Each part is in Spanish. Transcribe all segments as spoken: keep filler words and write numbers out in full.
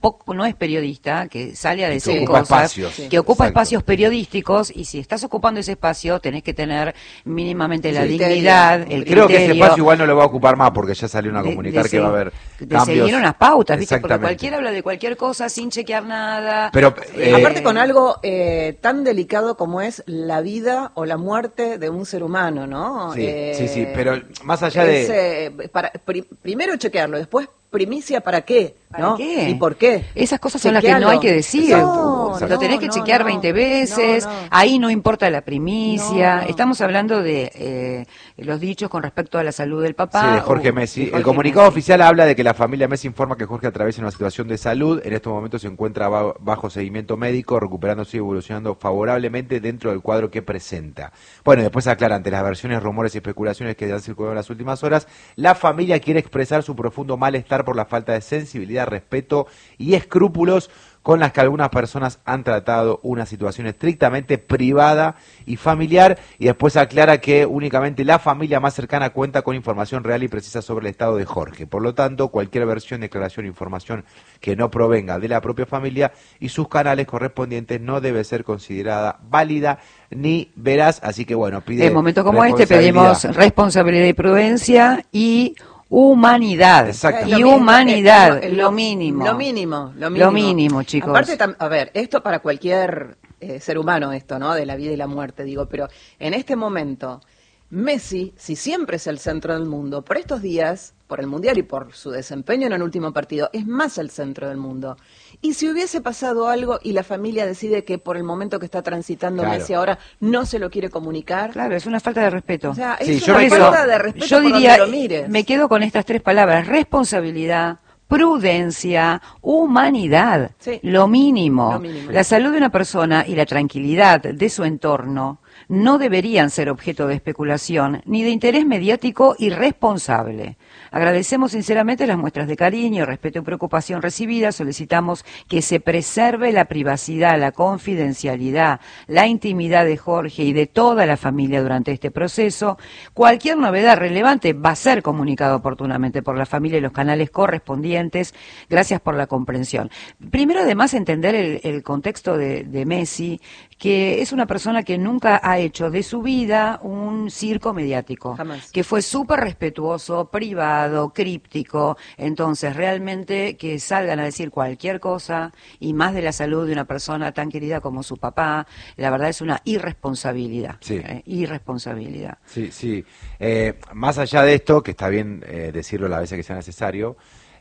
poco, no es periodista, que sale a decir que ocupa cosas, espacios. que ocupa Exacto. espacios periodísticos, y si estás ocupando ese espacio tenés que tener mínimamente la Sí. dignidad, el Creo que ese criterio espacio igual no lo va a ocupar más porque ya salió a de- comunicar de que va a se- haber de cambios. seguir unas pautas, ¿viste? Porque Exactamente. cualquiera habla de cualquier cosa sin chequear nada. Pero, eh, Aparte con algo eh, tan delicado como es la vida o la muerte de un ser humano, ¿no? Sí, Eh, sí, sí, pero más allá es, de... eh, para, pri- primero chequearlo, después primicia para qué, ¿no? ¿Para qué? ¿Y por qué? Esas cosas son las que no Chequealo. hay que decir. No, Lo no, tenés que no, chequear no, veinte veces, no, no. ahí no importa la primicia. No, no. Estamos hablando de eh, los dichos con respecto a la salud del papá. Sí, de Jorge o- Messi. de Jorge El comunicado Messi. oficial habla de que la familia Messi informa que Jorge atraviesa una situación de salud. En estos momentos se encuentra ba- bajo seguimiento médico, recuperándose y evolucionando favorablemente dentro del cuadro que presenta. Bueno, después aclara, ante las versiones, rumores y especulaciones que han circulado en las últimas horas, la familia quiere expresar su profundo malestar por la falta de sensibilidad, respeto y escrúpulos con las que algunas personas han tratado una situación estrictamente privada y familiar, y después aclara que únicamente la familia más cercana cuenta con información real y precisa sobre el estado de Jorge. Por lo tanto, cualquier versión, declaración o información que no provenga de la propia familia y sus canales correspondientes no debe ser considerada válida ni veraz. Así que bueno, pide En momentos como este responsabilidad. pedimos responsabilidad y prudencia y humanidad. Exacto. Y Lo mismo, humanidad, eh, lo mínimo. Lo mínimo, lo mínimo. Lo mínimo, chicos. Aparte, tam- a ver, esto para cualquier eh, ser humano, esto, ¿no? De la vida y la muerte, digo, pero en este momento, Messi, si siempre es el centro del mundo, por estos días, por el Mundial y por su desempeño en el último partido, es más el centro del mundo. Y si hubiese pasado algo y la familia decide que por el momento que está transitando Claro. Messi ahora no se lo quiere comunicar, Claro, es una falta de respeto. o sea, Sí, es yo una recuerdo- falta de respeto Yo por diría, donde lo mires. me quedo con estas tres palabras: responsabilidad, prudencia, humanidad, Sí. lo mínimo. Lo mínimo. La salud de una persona y la tranquilidad de su entorno no deberían ser objeto de especulación ni de interés mediático irresponsable. Agradecemos sinceramente las muestras de cariño, respeto y preocupación recibidas. Solicitamos que se preserve la privacidad, la confidencialidad, la intimidad de Jorge y de toda la familia durante este proceso. Cualquier novedad relevante va a ser comunicada oportunamente por la familia y los canales correspondientes. Gracias por la comprensión. Primero, además, entender el, el contexto de, de Messi, que es una persona que nunca ha hecho de su vida un circo mediático, Jamás. que fue súper respetuoso, privado, críptico. Entonces, realmente que salgan a decir cualquier cosa, y más de la salud de una persona tan querida como su papá, la verdad es una irresponsabilidad. Sí. eh, irresponsabilidad. Sí, sí. Eh, más allá de esto, que está bien eh, decirlo las veces que sea necesario,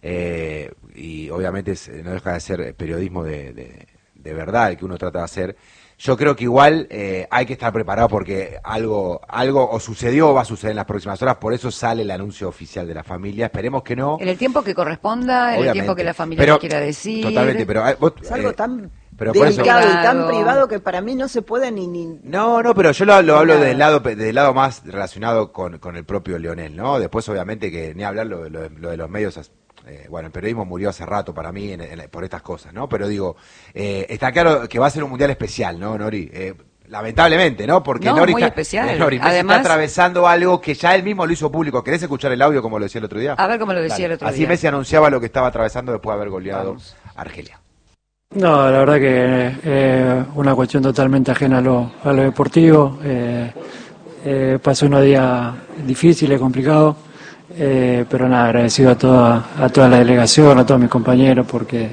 eh, y obviamente es- no deja de ser periodismo de, de, de verdad el que uno trata de hacer. Yo creo que igual eh, hay que estar preparado porque algo algo o sucedió o va a suceder en las próximas horas, por eso sale el anuncio oficial de la familia. Esperemos que no. En el tiempo que corresponda, en el obviamente. tiempo que la familia Pero- lo quiera decir. Totalmente, pero ah, vos, Es algo eh, tan pero por eso- delicado y tan Privado. privado que para mí no se puede ni... ni No, no, pero yo lo, lo hablo Nada. del lado del lado más relacionado con, con el propio Lionel, ¿no? Después, obviamente, que ni hablar lo, lo- lo de los medios. eh, bueno, el periodismo murió hace rato para mí en- en- por estas cosas, ¿no? Pero digo, eh, está claro que va a ser un mundial especial, ¿no, Nori? Eh, lamentablemente, ¿no? Porque No, Nori, muy está, especial. eh, Nori Messi Además- está atravesando algo que ya él mismo lo hizo público. ¿Querés escuchar el audio como lo decía el otro día? A ver cómo lo decía Dale. el otro Así día. Messi anunciaba lo que estaba atravesando después de haber goleado Vamos. a Argelia. No, la verdad que es eh, una cuestión totalmente ajena a lo, a lo deportivo. Eh, eh, pasé unos días difíciles, complicados, eh, pero nada, agradecido a toda, a toda la delegación, a todos mis compañeros, porque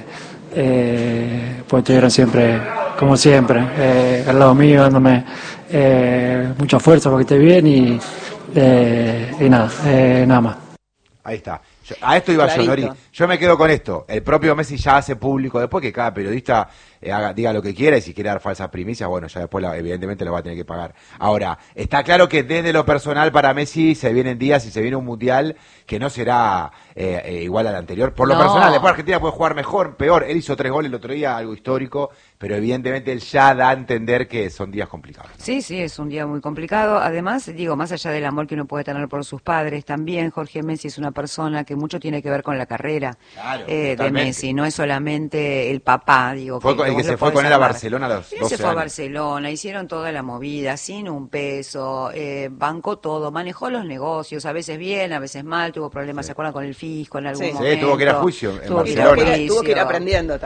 eh, pues estuvieron siempre, como siempre, eh, al lado mío, dándome eh, mucha fuerza para que esté bien y, eh, y nada, eh, nada más. Ahí está. Yo- a esto iba Clarito. yo, Nori. Yo me quedo con esto. El propio Messi ya hace público, después que cada periodista eh, haga, diga lo que quiera, y si quiere dar falsas primicias, bueno, ya después la- evidentemente lo va a tener que pagar. Ahora, está claro que desde lo personal para Messi se vienen días y se viene un mundial que no será eh, eh, igual al anterior. Por lo No. personal, después Argentina puede jugar mejor, peor. Él hizo tres goles el otro día, algo histórico, pero evidentemente él ya da a entender que son días complicados. Sí, sí, es un día muy complicado. Además, digo, más allá del amor que uno puede tener por sus padres, también Jorge Messi es una persona que mucho tiene que ver con la carrera Claro, eh, de totalmente. Messi, no es solamente el papá, digo. Fue que, con- el vos que lo se fue podés con él a amar. Barcelona a los Él doce se fue a años. Barcelona, hicieron toda la movida, sin un peso, eh, bancó todo, manejó los negocios, a veces bien, a veces mal, tuvo problemas, Sí. ¿se acuerdan? Con el fisco en algún Sí. Sí, momento. tuvo que ir a juicio en Tuvo que ir a Y tuvo que ir, Barcelona. tuvo que ir juicio. aprendiendo